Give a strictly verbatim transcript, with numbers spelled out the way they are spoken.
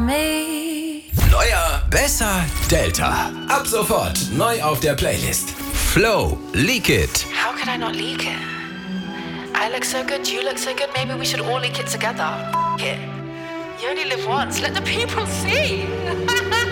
me. Neuer, besser, Delta. Ab sofort neu auf der Playlist. Flow, Leak It. How could I not leak it? I look so good, you look so good, maybe we should all leak it together. F- it. You only live once, let the people see.